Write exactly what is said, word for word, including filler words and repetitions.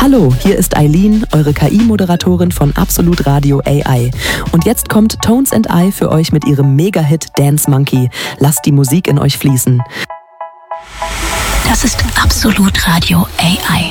Hallo, hier ist Eileen, eure K I-Moderatorin von Absolut Radio A I. Und jetzt kommt Tones and I für euch mit ihrem Mega-Hit Dance Monkey. Lasst die Musik in euch fließen. Das ist Absolut Radio A I.